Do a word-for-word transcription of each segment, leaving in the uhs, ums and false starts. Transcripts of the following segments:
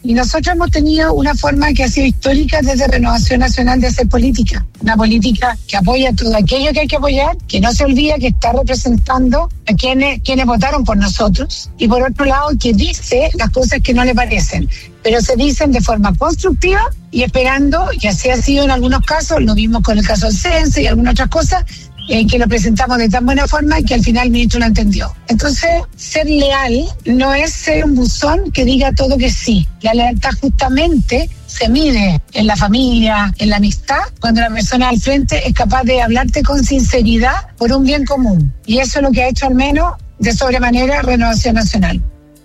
Y nosotros hemos tenido una forma que ha sido histórica desde Renovación Nacional de hacer política. Una política que apoya todo aquello que hay que apoyar, que no se olvida que está representando a quienes, quienes votaron por nosotros. Y por otro lado, que dice las cosas que no le parecen, pero se dicen de forma constructiva y esperando, y así ha sido en algunos casos, lo vimos con el caso del CENSE y algunas otras cosas, en que lo presentamos de tan buena forma que al final el ministro lo entendió. Entonces, ser leal no es ser un buzón que diga todo que sí. La lealtad justamente se mide en la familia, en la amistad, cuando la persona al frente es capaz de hablarte con sinceridad por un bien común. Y eso es lo que ha hecho al menos de sobremanera Renovación Nacional.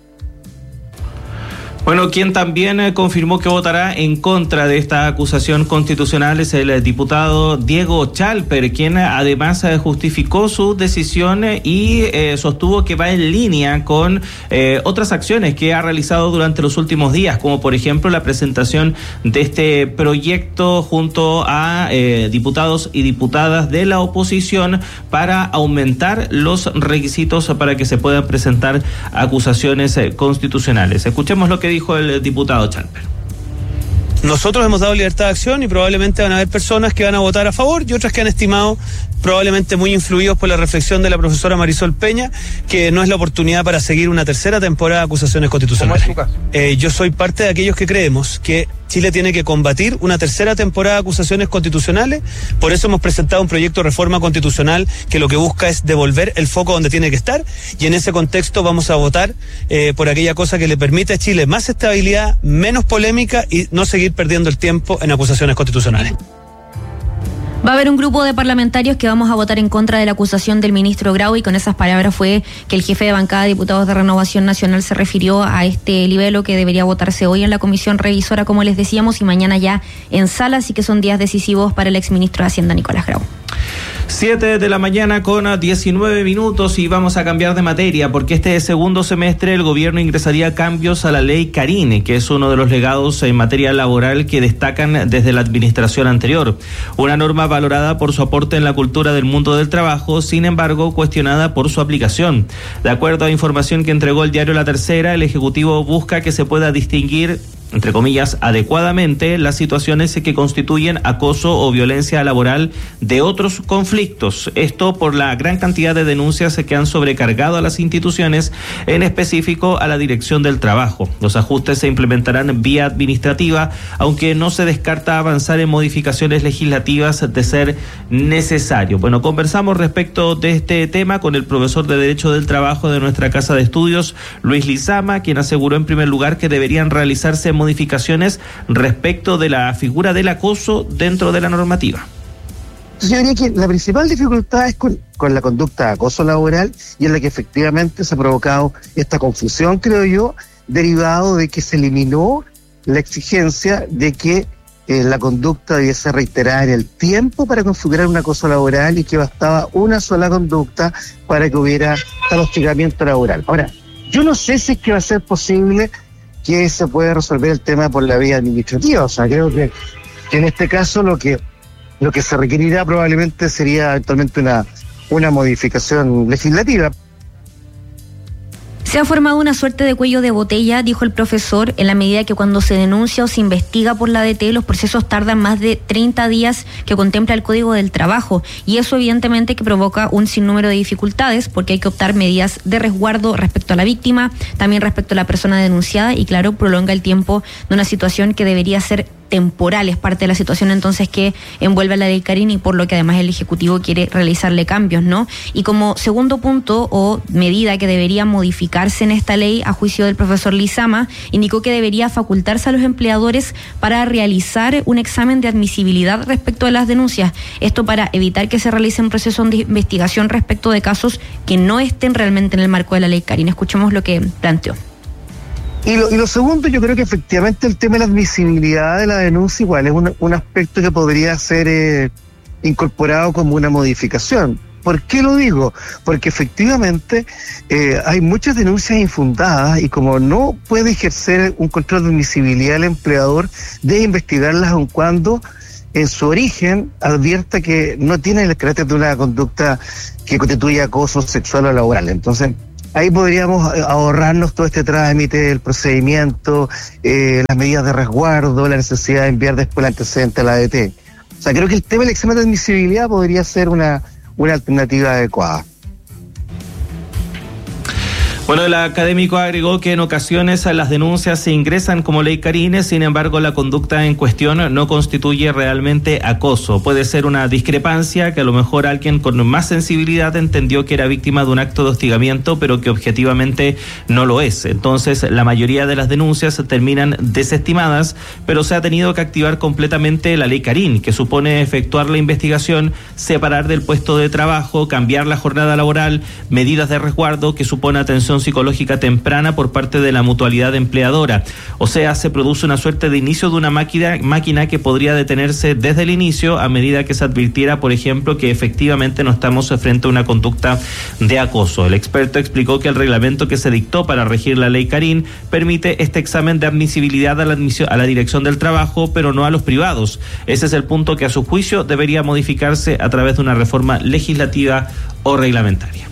Bueno, quien también eh, confirmó que votará en contra de esta acusación constitucional es el eh, diputado Diego Chalper, quien eh, además eh, justificó su decisión eh, y eh, sostuvo que va en línea con eh, otras acciones que ha realizado durante los últimos días, como por ejemplo la presentación de este proyecto junto a eh, diputados y diputadas de la oposición para aumentar los requisitos para que se puedan presentar acusaciones eh, constitucionales. Escuchemos lo que dijo el diputado Chalper. Nosotros hemos dado libertad de acción y probablemente van a haber personas que van a votar a favor y otras que han estimado, probablemente muy influidos por la reflexión de la profesora Marisol Peña, que no es la oportunidad para seguir una tercera temporada de acusaciones constitucionales. ¿Cómo es tu caso? Eh, yo soy parte de aquellos que creemos que Chile tiene que combatir una tercera temporada de acusaciones constitucionales. Por eso hemos presentado un proyecto de reforma constitucional que lo que busca es devolver el foco donde tiene que estar, y en ese contexto vamos a votar eh, por aquella cosa que le permite a Chile más estabilidad, menos polémica y no seguir perdiendo el tiempo en acusaciones constitucionales. Va a haber un grupo de parlamentarios que vamos a votar en contra de la acusación del ministro Grau, y con esas palabras fue que el jefe de bancada de diputados de Renovación Nacional se refirió a este libelo que debería votarse hoy en la comisión revisora, como les decíamos, y mañana ya en sala, así que son días decisivos para el exministro de Hacienda, Nicolás Grau. siete de la mañana con diecinueve minutos y vamos a cambiar de materia porque este segundo semestre el gobierno ingresaría cambios a la ley Carine, que es uno de los legados en materia laboral que destacan desde la administración anterior. Una norma valorada por su aporte en la cultura del mundo del trabajo, sin embargo cuestionada por su aplicación. De acuerdo a información que entregó el diario La Tercera, el Ejecutivo busca que se pueda distinguir, entre comillas, adecuadamente las situaciones que constituyen acoso o violencia laboral de otros conflictos. Esto por la gran cantidad de denuncias que han sobrecargado a las instituciones, en específico a la Dirección del Trabajo. Los ajustes se implementarán vía administrativa, aunque no se descarta avanzar en modificaciones legislativas de ser necesario. Bueno, conversamos respecto de este tema con el profesor de Derecho del Trabajo de nuestra Casa de Estudios, Luis Lizama, quien aseguró en primer lugar que deberían realizarse modificaciones respecto de la figura del acoso dentro de la normativa. Yo diría que la principal dificultad es con, con la conducta de acoso laboral, y en la que efectivamente se ha provocado esta confusión, creo yo, derivado de que se eliminó la exigencia de que eh, la conducta debiese reiterada en el tiempo para configurar un acoso laboral, y que bastaba una sola conducta para que hubiera tal hostigamiento laboral. Ahora, yo no sé si es que va a ser posible que se puede resolver el tema por la vía administrativa. O sea, creo que, que en este caso lo que lo que se requerirá probablemente sería actualmente una, una modificación legislativa. Se ha formado una suerte de cuello de botella, dijo el profesor, en la medida que cuando se denuncia o se investiga por la A D T, los procesos tardan más de treinta días que contempla el Código del Trabajo, y eso evidentemente que provoca un sinnúmero de dificultades, porque hay que optar medidas de resguardo respecto a la víctima, también respecto a la persona denunciada, y claro, prolonga el tiempo de una situación que debería ser temporal. Es parte de la situación entonces que envuelve a la ley Carine, y por lo que además el Ejecutivo quiere realizarle cambios, ¿no? Y como segundo punto o medida que debería modificarse en esta ley, a juicio del profesor Lizama, indicó que debería facultarse a los empleadores para realizar un examen de admisibilidad respecto a las denuncias. Esto para evitar que se realice un proceso de investigación respecto de casos que no estén realmente en el marco de la ley Carine. Escuchemos lo que planteó. Y lo, y lo segundo, yo creo que efectivamente el tema de la admisibilidad de la denuncia igual es un, un aspecto que podría ser eh, incorporado como una modificación. ¿Por qué lo digo? Porque efectivamente eh, hay muchas denuncias infundadas, y como no puede ejercer un control de admisibilidad el empleador, debe investigarlas aun cuando en su origen advierta que no tiene el carácter de una conducta que constituya acoso sexual o laboral. Entonces, ahí podríamos ahorrarnos todo este trámite, el procedimiento, eh, las medidas de resguardo, la necesidad de enviar después el antecedente a la A D T. O sea, creo que el tema del examen de admisibilidad podría ser una, una alternativa adecuada. Bueno, el académico agregó que en ocasiones las denuncias se ingresan como ley Carine, sin embargo la conducta en cuestión no constituye realmente acoso. Puede ser una discrepancia que a lo mejor alguien con más sensibilidad entendió que era víctima de un acto de hostigamiento, pero que objetivamente no lo es. Entonces la mayoría de las denuncias terminan desestimadas, pero se ha tenido que activar completamente la ley Carín, que supone efectuar la investigación, separar del puesto de trabajo, cambiar la jornada laboral, medidas de resguardo que supone atención psicológica temprana por parte de la mutualidad empleadora. O sea, se produce una suerte de inicio de una máquina, máquina que podría detenerse desde el inicio a medida que se advirtiera, por ejemplo, que efectivamente no estamos frente a una conducta de acoso. El experto explicó que el reglamento que se dictó para regir la ley Carín permite este examen de admisibilidad a la, admisión, a la dirección del trabajo, pero no a los privados. Ese es el punto que a su juicio debería modificarse a través de una reforma legislativa o reglamentaria.